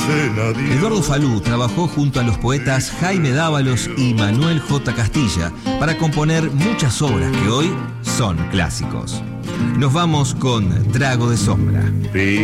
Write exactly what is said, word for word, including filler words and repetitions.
dicen adiós. Eduardo Falú trabajó junto a los poetas Jaime Dávalos y Manuel J. Castilla para componer muchas obras que hoy son clásicos. Nos vamos con Trago de Sombra.